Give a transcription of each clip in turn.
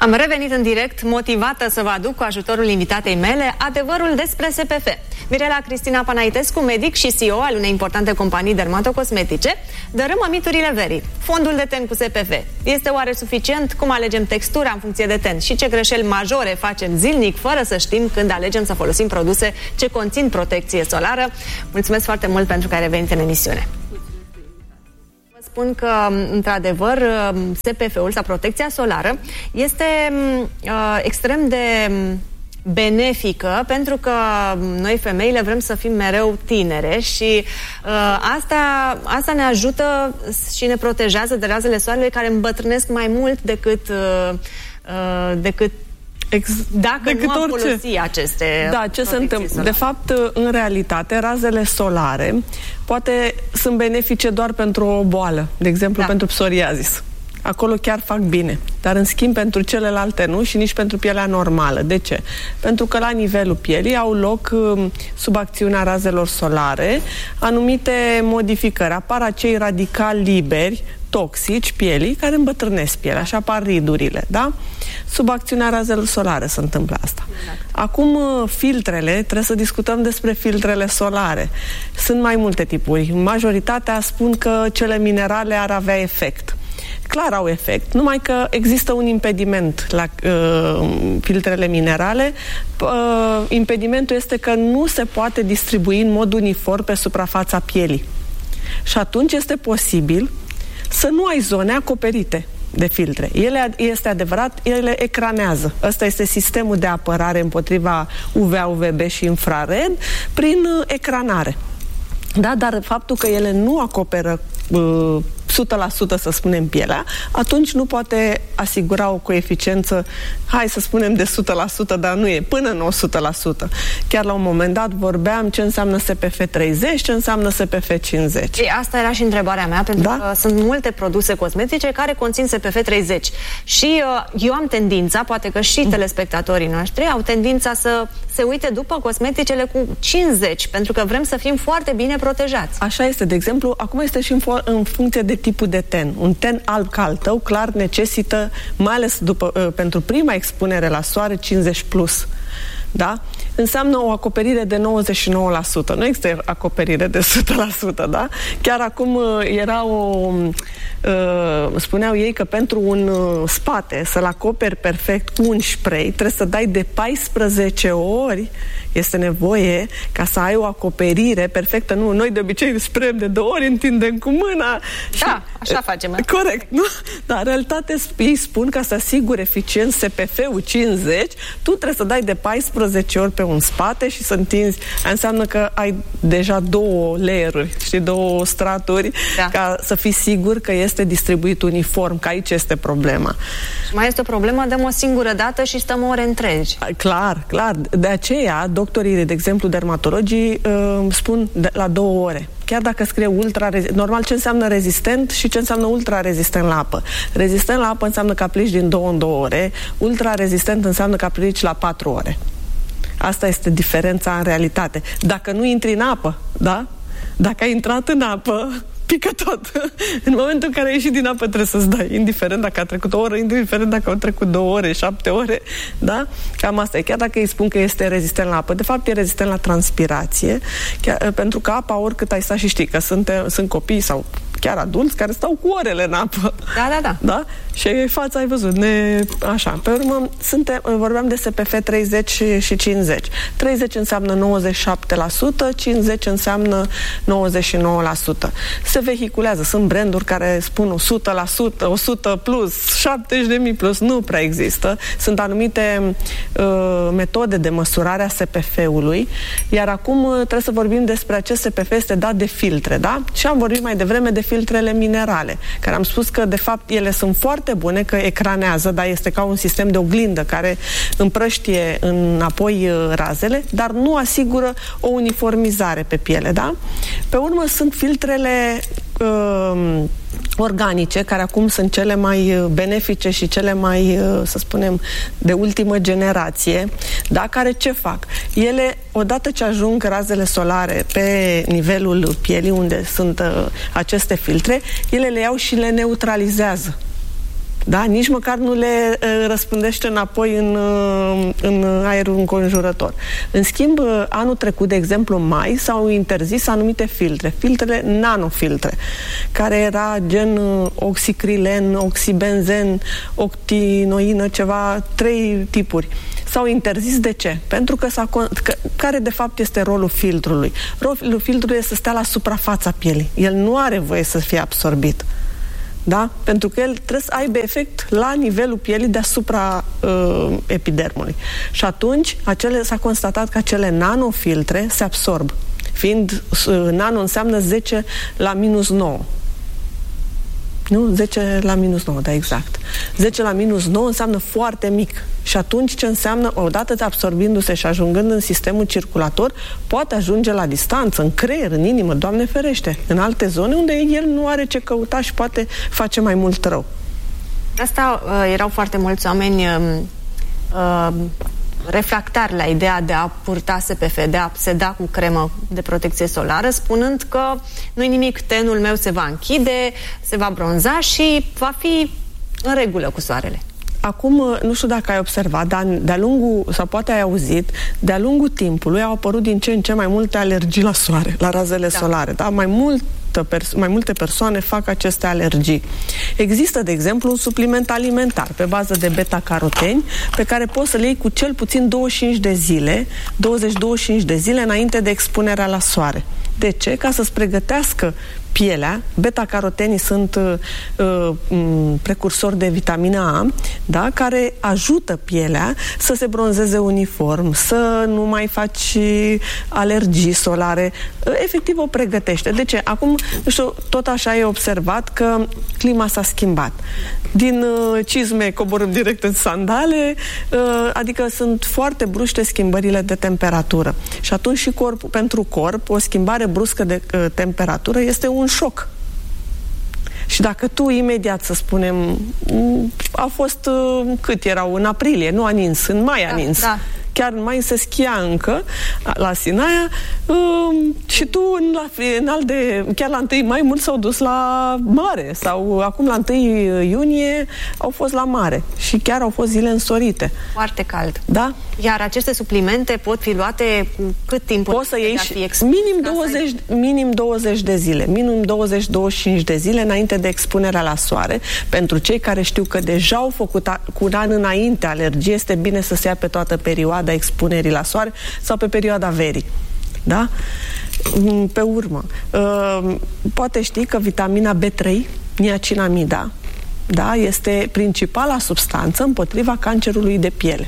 Am revenit în direct, motivată să vă aduc cu ajutorul invitatei mele adevărul despre SPF. Mirela Cristina Panaitescu, medic și CEO al unei importante companii dermatocosmetice, dărâmă miturile verii. Fondul de ten cu SPF. Este oare suficient? Cum alegem textura în funcție de ten? Și ce greșeli majore facem zilnic fără să știm când alegem să folosim produse ce conțin protecție solară? Mulțumesc foarte mult pentru că ai revenit în emisiune. Spun că, într-adevăr, SPF-ul sau protecția solară este extrem de benefică, pentru că noi femeile vrem să fim mereu tinere și asta ne ajută și ne protejează de razele soarelui, care îmbătrânesc mai mult decât dacă nu am folosi aceste. Da, ce se întâmplă? Solare. De fapt, în realitate, razele solare poate sunt benefice doar pentru o boală, de exemplu pentru psoriazis. Acolo chiar fac bine, dar în schimb pentru celelalte nu și nici pentru pielea normală. De ce? Pentru că la nivelul pielii au loc, sub acțiunea razelor solare, anumite modificări. Apar acei radicali liberi, toxici pielii, care îmbătrânesc pielea, așa apar ridurile, da? Sub acțiunea razelor solare se întâmplă asta. Acum, filtrele, trebuie să discutăm despre filtrele solare. Sunt mai multe tipuri. Majoritatea spun că cele minerale ar avea efect. Clar au efect, numai că există un impediment la filtrele minerale. Impedimentul este că nu se poate distribui în mod uniform pe suprafața pielii. Și atunci este posibil să nu ai zone acoperite de filtre. Este adevărat, ele ecranează. Ăsta este sistemul de apărare împotriva UVA, UVB și infrared prin ecranare. Da, dar faptul că ele nu acoperă 100%, să spunem, pielea, atunci nu poate asigura o coeficiență, hai să spunem, de 100%, dar nu e, până în 100%. Chiar la un moment dat vorbeam ce înseamnă SPF 30, ce înseamnă SPF 50. Ei, asta era și întrebarea mea, pentru că sunt multe produse cosmetice care conțin SPF 30. Și eu am tendința, poate că și telespectatorii noștri au tendința să se uite după cosmeticele cu 50, pentru că vrem să fim foarte bine protejați. Așa este, de exemplu, acum este și în funcție de tipul de ten. Un ten alb ca al tău, clar, necesită, mai ales pentru prima expunere la soare, 50 plus. Da? Înseamnă o acoperire de 99%. Nu există acoperire de 100%, da? Chiar acum era spuneau ei că pentru un spate să-l acoperi perfect cu un spray, trebuie să dai de 14 ori, este nevoie ca să ai o acoperire perfectă. Nu, noi de obicei sprayăm de 2 ori, întindem cu mâna. Da, așa facem. Corect, nu? Dar în realitate ei spun, ca să asiguri eficient SPF-ul 50, tu trebuie să dai de 14 ori pe un spate și să întinzi. Înseamnă că ai deja 2 layer-uri, știi, 2 straturi, ca să fii sigur că este distribuit uniform, că aici este problema. Și mai este o problemă, dăm o singură dată și stăm ore întregi. Clar, clar. De aceea, doctorii, de exemplu, dermatologii, spun la 2 ore. Chiar dacă scrie normal, ce înseamnă rezistent și ce înseamnă ultra-rezistent la apă. Rezistent la apă înseamnă că aplici din 2 în 2 ore, ultra-rezistent înseamnă că aplici la 4 ore. Asta este diferența în realitate. Dacă nu intri în apă, da? Dacă ai intrat în apă, pică tot. În momentul în care ai ieșit din apă trebuie să-ți dai, indiferent dacă a trecut o oră, indiferent dacă au trecut 2 ore, 7 ore, da? Cam asta e. Chiar dacă îi spun că este rezistent la apă, de fapt e rezistent la transpirație, pentru că apa, oricât ai stat, și știi că sunt copii sau chiar adulți care stau cu orele în apă. Da? Și fața ai văzut, așa. Pe urmă, vorbeam de SPF 30 și 50. 30 înseamnă 97%, 50 înseamnă 99%. Se vehiculează. Sunt branduri care spun 100%, 100 plus, 70.000 plus. Nu prea există. Sunt anumite metode de măsurare a SPF-ului, iar acum trebuie să vorbim despre acest SPF este dat de filtre, da? Și am vorbit mai devreme de filtrele minerale, care am spus că, de fapt, ele sunt foarte bune, că ecranează, dar este ca un sistem de oglindă care împrăștie înapoi razele, dar nu asigură o uniformizare pe piele, da? Pe urmă sunt filtrele organice, care acum sunt cele mai benefice și cele mai, să spunem, de ultimă generație, da? Care ce fac? Ele, odată ce ajung razele solare pe nivelul pielii, unde sunt aceste filtre, ele le iau și le neutralizează. Da? Nici măcar nu le răspândește înapoi în aerul înconjurător. În schimb, anul trecut, de exemplu, în mai, s-au interzis anumite filtre, filtrele nanofiltre, care era gen oxicrilen, oxibenzen, octinoină, ceva, 3 tipuri. S-au interzis. De ce? Pentru că care de fapt este rolul filtrului? Rolul filtrului este să stea la suprafața pielii. El nu are voie să fie absorbit. Da? Pentru că el trebuie să aibă efect la nivelul pielii deasupra epidermului. Și atunci s-a constatat că acele nanofiltre se absorb. Fiind nano înseamnă 10 la minus 9. Nu? 10 la minus 9, da, exact. 10 la minus 9 înseamnă foarte mic. Și atunci ce înseamnă? Odată absorbindu-se și ajungând în sistemul circulator, poate ajunge la distanță, în creier, în inimă, Doamne ferește, în alte zone unde el nu are ce căuta și poate face mai mult rău. Asta erau foarte mulți oameni refractari la ideea de a purta SPF, de a se da cu cremă de protecție solară, spunând că nu-i nimic, tenul meu se va închide, se va bronza și va fi în regulă cu soarele. Acum, nu știu dacă ai observat, dar de-a lungul, sau poate ai auzit, de-a lungul timpului au apărut din ce în ce mai multe alergii la soare, la razele solare, da? Mai multe persoane fac aceste alergii. Există, de exemplu, un supliment alimentar pe bază de beta-caroteni pe care poți să-l iei cu cel puțin 25 de zile, 20-25 de zile înainte de expunerea la soare. De ce? Ca să-ți pregătească pielea. Beta-carotenii sunt precursori de vitamina A, da? Care ajută pielea să se bronzeze uniform, să nu mai faci alergii solare. Efectiv o pregătește. De ce? Acum, nu știu, tot așa ai observat că clima s-a schimbat. Din cizme coborâm direct în sandale, adică sunt foarte bruște schimbările de temperatură. Și atunci și pentru corp, o schimbare bruscă de temperatură este un șoc. Și dacă tu imediat, să spunem, a fost, cât erau, în aprilie, nu a nins, în mai a nins. Da. Chiar în mai se schia încă la Sinaia și tu chiar la 1 mai mulți s-au dus la mare sau acum la 1 iunie au fost la mare și chiar au fost zile însorite. Foarte cald. Da? Iar aceste suplimente pot fi luate cu cât timp? Poți să iei și minim 20 de zile, minim 20-25 de zile înainte de expunerea la soare. Pentru cei care știu că deja au făcut cu un an înainte alergie, este bine să se ia pe toată perioada expunerii la soare sau pe perioada verii. Da? Pe urmă, poate ști că vitamina B3, niacinamida, da, este principala substanță împotriva cancerului de piele.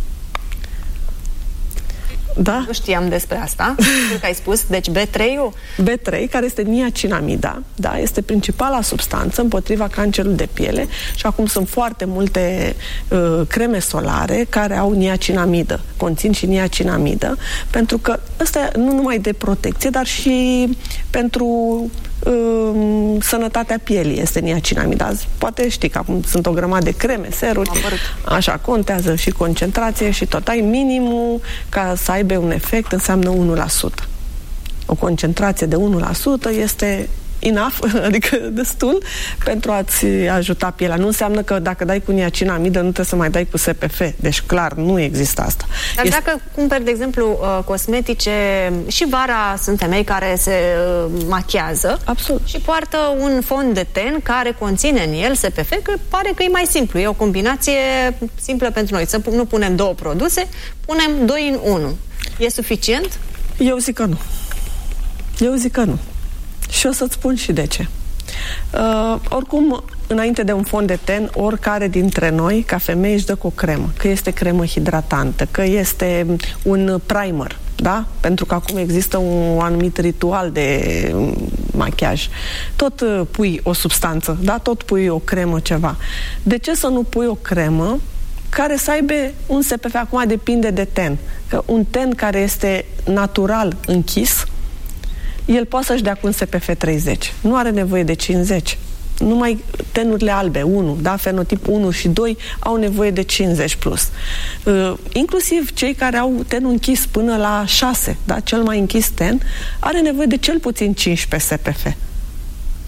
Da? Nu știam despre asta. Cred că ai spus. Deci B3-ul? B3, care este niacinamida, da, este principala substanță împotriva cancerului de piele și acum sunt foarte multe creme solare care au niacinamidă, conțin și niacinamidă, pentru că ăsta nu numai de protecție, dar și pentru sănătatea pielii este niacinamida. Poate știi că acum sunt o grămadă de creme, seruri, așa, contează și concentrație și tot. Ai minimul ca să aibă un efect, înseamnă 1%. O concentrație de 1% este enough, adică destul, pentru a-ți ajuta pielea. Nu înseamnă că dacă dai cu niacinamidă nu trebuie să mai dai cu SPF. Deci clar, nu există asta. Dar dacă cumperi, de exemplu, cosmetice, și vara sunt femei care se machiază. Absolut. Și poartă un fond de ten care conține în el SPF, că pare că e mai simplu. E o combinație simplă pentru noi. Să nu punem 2 produse, punem 2 în 1. E suficient? Eu zic că nu. Și o să-ți spun și de ce. Oricum, înainte de un fond de ten, oricare dintre noi, ca femei, își dă cu o cremă. Că este cremă hidratantă, că este un primer, da? Pentru că acum există un anumit ritual de machiaj. Tot pui o substanță, da? Tot pui o cremă, ceva. De ce să nu pui o cremă care să aibă un SPF? Acum depinde de ten. Că un ten care este natural închis, el poate să-și dea cu un SPF 30. Nu are nevoie de 50. Numai tenurile albe, 1, da, fenotip 1 și 2, au nevoie de 50 plus. Inclusiv cei care au tenul închis până la 6, da, cel mai închis ten, are nevoie de cel puțin 15 SPF.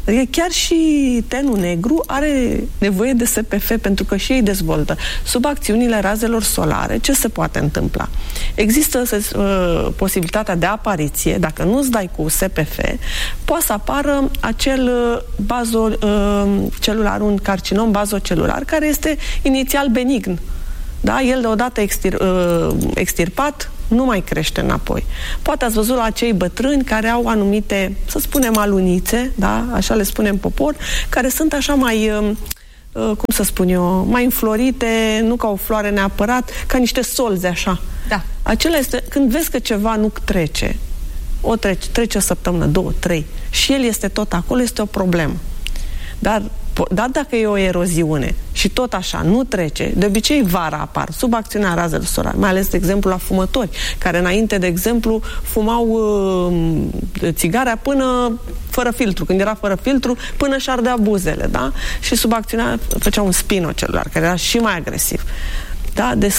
Adică chiar și tenul negru are nevoie de SPF pentru că și ei dezvoltă. Sub acțiunile razelor solare, ce se poate întâmpla? Există posibilitatea de apariție, dacă nu-ți dai cu SPF, poate să apară acel bazocelular, un carcinom bazocelular, care este inițial benign. Da? El deodată extirpat nu mai crește înapoi. Poate ați văzut la acei bătrâni care au anumite, să spunem, alunițe, da? Așa le spunem popor, care sunt așa mai, cum să spun eu, mai înflorite, nu ca o floare neapărat, ca niște solzi așa. Da. Acela este, când vezi că ceva nu trece, trece o săptămână, 2, 3, și el este tot acolo, este o problemă. Dar dacă e o eroziune și tot așa, nu trece, de obicei vara apar, sub acțiunea razelor solare, mai ales, de exemplu, la fumători, care înainte, de exemplu, fumau țigarea până fără filtru, când era fără filtru, până și ardea buzele, da? Și sub acțiunea făcea un spinocelular, care era și mai agresiv. Da? Deci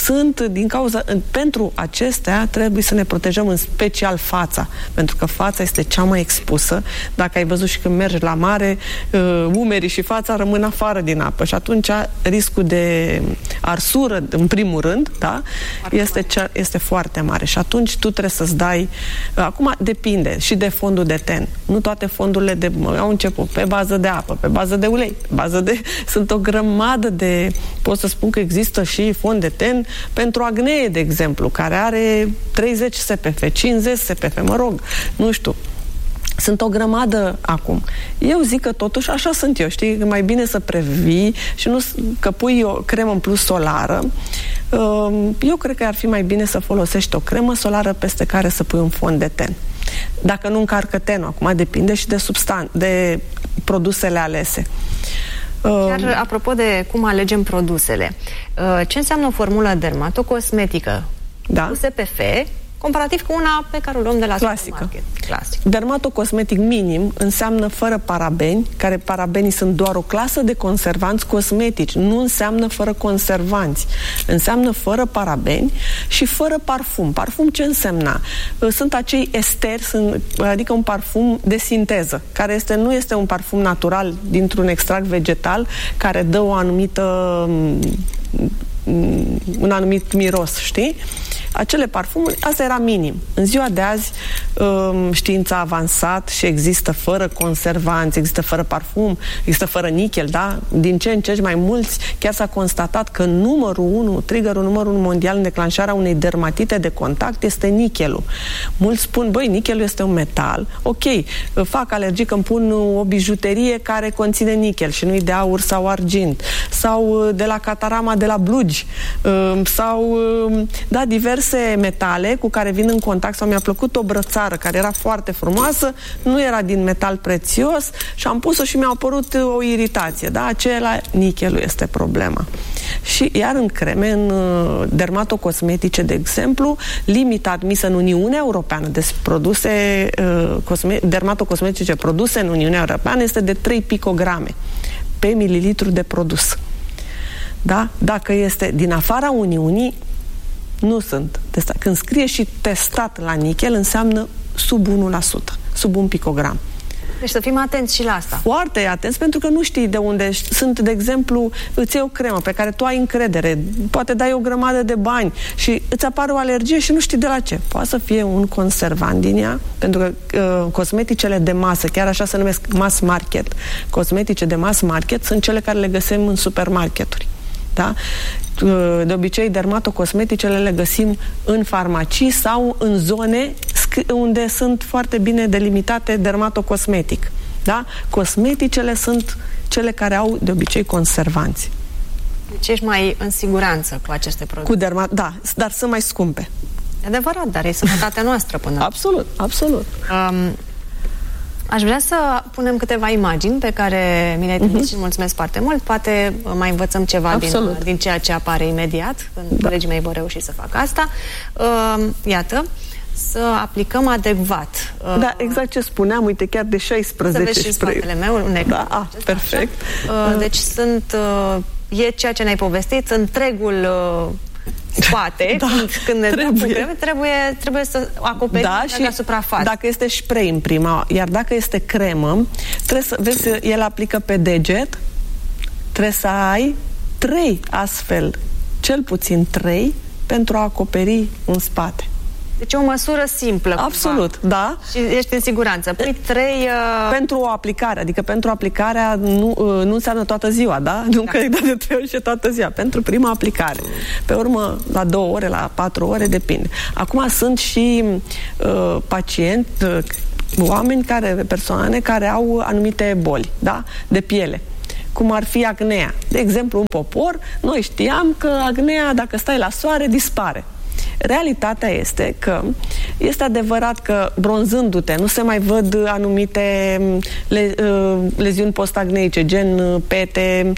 pentru acestea trebuie să ne protejăm în special fața, pentru că fața este cea mai expusă. Dacă ai văzut și când mergi la mare, umerii și fața rămân afară din apă și atunci riscul de arsură, în primul rând, da? Este foarte mare și atunci tu trebuie să-ți dai... Acum depinde și de fondul de ten. Nu toate fondurile au început pe bază de apă, pe bază de ulei, pe bază de... Sunt o grămadă de... Pot să spun că există și fond de ten pentru acnee, de exemplu, care are 30 SPF, 50 SPF, mă rog, nu știu. Sunt o grămadă acum. Eu zic că totuși așa sunt eu, știi? Mai bine să previi și nu că pui o cremă în plus solară. Eu cred că ar fi mai bine să folosești o cremă solară peste care să pui un fond de ten. Dacă nu încarcă tenul, acum depinde și de produsele alese. Chiar apropo de cum alegem produsele, ce înseamnă o formulă dermatocosmetică cu SPF comparativ cu una pe care o luăm de la supermarket? Clasic. Dermatocosmetic minim înseamnă fără parabeni, care parabenii sunt doar o clasă de conservanți cosmetici, nu înseamnă fără conservanți. Înseamnă fără parabeni și fără parfum. Parfum ce însemna? Sunt acei esteri, adică un parfum de sinteză, care nu este un parfum natural dintr-un extract vegetal care dă un anumit miros, știi? Acele parfumuri, asta era minim. În ziua de azi știința a avansat și există fără conservanți, există fără parfum, există fără nichel, da? Din ce în ce mai mulți, chiar s-a constatat că triggerul numărul 1 mondial în declanșarea unei dermatite de contact este nichelul. Mulți spun, nichelul este un metal. Ok, fac alergii când pun o bijuterie care conține nichel și nu-i de aur sau argint. Sau de la Catarama, de la blugi. Sau, diverse metale cu care vin în contact, sau mi-a plăcut o brățară care era foarte frumoasă, nu era din metal prețios și am pus-o și mi-a apărut o iritație, da? Acela nichelul este problema. Și iar în creme, în dermatocosmetice, de exemplu, limita admisă în Uniunea Europeană de produse dermatocosmetice produse în Uniunea Europeană este de 3 picograme pe mililitru de produs. Da? Dacă este din afara Uniunii, nu sunt testat. Când scrie și testat la nichel, înseamnă sub 1%, sub 1 picogram. Deci să fim atenți și la asta. Foarte atenți, pentru că nu știi de unde sunt, de exemplu, îți iei o cremă pe care tu ai încredere, poate dai o grămadă de bani și îți apare o alergie și nu știi de la ce. Poate să fie un conservant din ea, pentru că cosmeticele de masă, chiar așa se numesc mass market, cosmetice de mass market sunt cele care le găsim în supermarketuri. Da? De obicei, dermatocosmeticele le găsim în farmacii sau în zone unde sunt foarte bine delimitate dermatocosmetic. Da? Cosmeticele sunt cele care au de obicei conservanți. Deci ești mai în siguranță cu aceste produse. Da, dar sunt mai scumpe. E adevărat, dar e sănătatea noastră până. Absolut, absolut. Aș vrea să punem câteva imagini pe care mi le-ai trimis și mulțumesc foarte mult. Poate mai învățăm ceva din ceea ce apare imediat, când colegii mei vor reuși să facă asta. Iată, să aplicăm adecvat. Da, exact ce spuneam, uite, chiar de 16 să vezi și spatele meu, un ecran. Da, perfect. Deci e ceea ce ne-ai povestit, întregul spate, da, când ne dăm cu creme, trebuie să acoperim întreaga suprafață. Dacă este spray în prima, iar dacă este cremă, trebuie să vezi, el aplică pe deget, trebuie să ai 3 astfel, cel puțin 3, pentru a acoperi un spate. Deci o măsură simplă. Absolut, cumva. Da. Și ești în siguranță. Păi 3... Pentru o aplicare, adică pentru aplicarea nu înseamnă toată ziua, da? Nu că îi dă de 3 ori și toată ziua. Pentru prima aplicare. Pe urmă, la 2 ore, la 4 ore, depinde. Acum sunt și pacienți, oameni persoane care au anumite boli, da? De piele. Cum ar fi acnea. De exemplu, un popor, noi știam că acnea, dacă stai la soare, dispare. Realitatea este că este adevărat că bronzându-te nu se mai văd anumite leziuni postacneice, gen pete,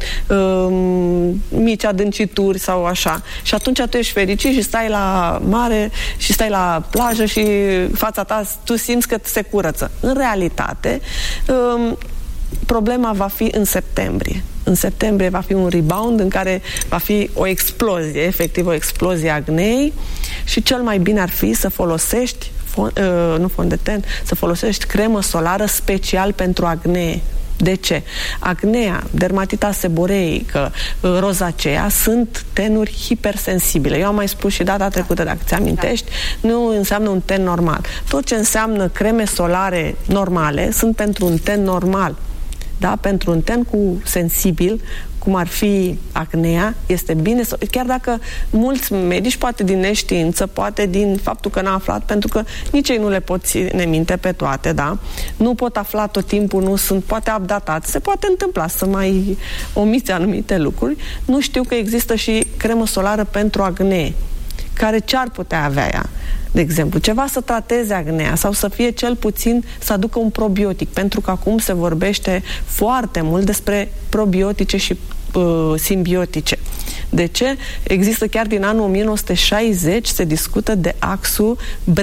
mici adâncituri sau așa. Și atunci tu ești fericit și stai la mare și stai la plajă și fața ta, tu simți că se curăță. În realitate, problema va fi în septembrie. În septembrie va fi un rebound în care va fi o explozie, efectiv o explozie a acnei, și cel mai bine ar fi să folosești să folosești cremă solară special pentru acnee. De ce? Acnea, dermatita seboreică, rozacea sunt tenuri hipersensibile. Eu am mai spus și data trecută, dacă ți amintești, nu înseamnă un ten normal. Tot ce înseamnă creme solare normale sunt pentru un ten normal. Da? Pentru un ten sensibil, cum ar fi acnea, este bine, chiar dacă mulți medici, poate din neștiință, poate din faptul că n-a aflat, pentru că nici ei nu le pot ține minte pe toate, da? Nu pot afla tot timpul, nu sunt, poate updatați, se poate întâmpla să mai omiți anumite lucruri. Nu știu că există și cremă solară pentru acnee, care ce ar putea avea ea? De exemplu, ceva să trateze acnea sau să fie cel puțin să aducă un probiotic, pentru că acum se vorbește foarte mult despre probiotice și simbiotice. De ce? Există chiar din anul 1960 se discută de axul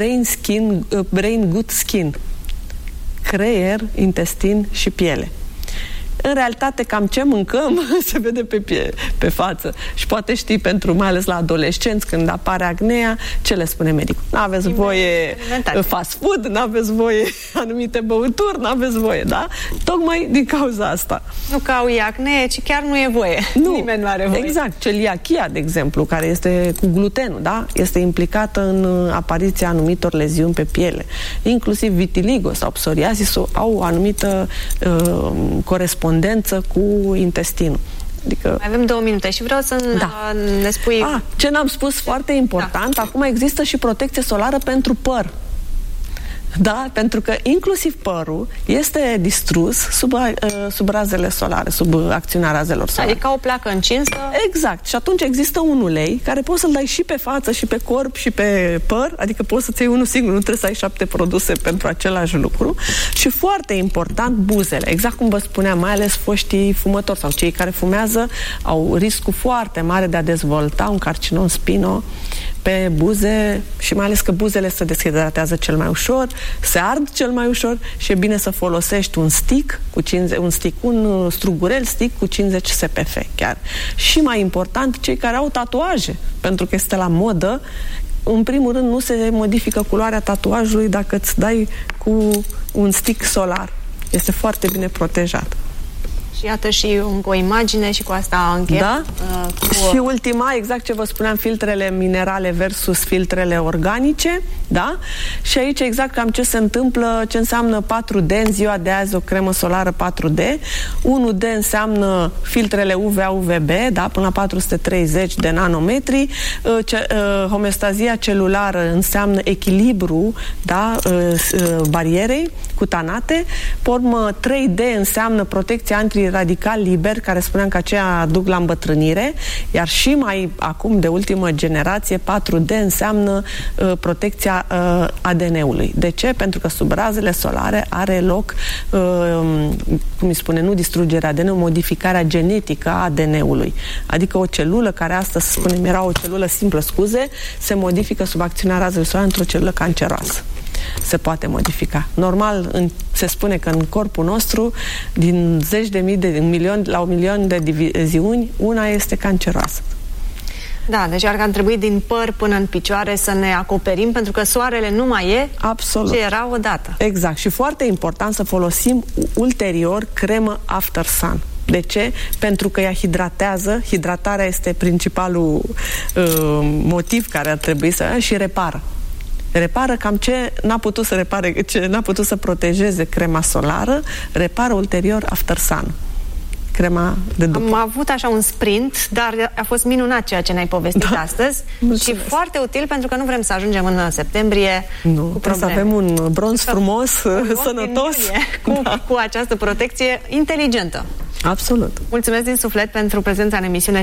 brain gut skin, creier, intestin și piele. În realitate, cam ce mâncăm se vede pe față. Și poate știi, mai ales la adolescenți, când apare acnea, ce le spune medicul? N-aveți voie fast food, n-aveți voie anumite băuturi, n-aveți voie, da? Tocmai din cauza asta. Nu că au acnee, ci chiar nu e voie. Nimeni nu are voie. Exact. Celiachia, de exemplu, care este cu glutenul, da? Este implicată în apariția anumitor leziuni pe piele. Inclusiv vitiligo sau psoriasisul au o anumită corespondență cu intestinul. Adică... Mai avem 2 minute și vreau să ne spui... Ce n-am spus, foarte important, acum există și protecție solară pentru păr. Da, pentru că inclusiv părul este distrus sub razele solare, sub acțiunea razelor solare. Adică o placă încinsă. Exact. Și atunci există un ulei care poți să-l dai și pe față, și pe corp, și pe păr, adică poți să-ți iei unul singur, nu trebuie să ai 7 produse pentru același lucru. Și foarte important, buzele. Exact cum vă spuneam, mai ales foștii fumători sau cei care fumează au riscul foarte mare de a dezvolta un carcinom spino pe buze, și mai ales că buzele se deshidratează cel mai ușor, se ard cel mai ușor și e bine să folosești un strugurel stick cu 50 SPF chiar. Și mai important, cei care au tatuaje, pentru că este la modă, în primul rând nu se modifică culoarea tatuajului dacă îți dai cu un stick solar. Este foarte bine protejat. Și iată și o imagine și cu asta încheiem. Da? Și ultima, exact ce vă spuneam, filtrele minerale versus filtrele organice, da? Și aici exact cam ce se întâmplă, ce înseamnă 4D în ziua de azi, o cremă solară 4D. 1D înseamnă filtrele UVA, UVB, da? Până la 430 de nanometri. Homeostazia celulară înseamnă echilibru, da? Barierei cutanate. Pe urmă, 3D înseamnă protecție antiradical liber, care spuneam că aceea duc la îmbătrânire, iar și mai acum, de ultimă generație, 4D înseamnă protecția ADN-ului. De ce? Pentru că sub razele solare are loc, cum îi spune, nu distrugerea ADN-ului, modificarea genetică a ADN-ului. Adică o celulă care astăzi, să spunem, era o celulă simplă, se modifică sub acțiunea razelor solare într-o celulă canceroasă. Se poate modifica. Normal, se spune că în corpul nostru, din 10.000 la 1.000.000 de diviziuni, una este canceroasă. Da, deci ar trebui din păr până în picioare să ne acoperim, pentru că soarele nu mai e absolut ce era odată. Exact. Și foarte important să folosim ulterior cremă After Sun. De ce? Pentru că ea hidratează, hidratarea este principalul motiv care ar trebui să și repară. Repară cam ce n-a putut să repare, ce n-a putut să protejeze crema solară, repară ulterior After Sun. Crema de după. Am avut așa un sprint, dar a fost minunat ceea ce ne-ai povestit astăzi. Mulțumesc. Și foarte util, pentru că nu vrem să ajungem în septembrie cu probleme. Să avem un bronz frumos, sănătos. Cu această protecție inteligentă. Absolut. Mulțumesc din suflet pentru prezența în emisiune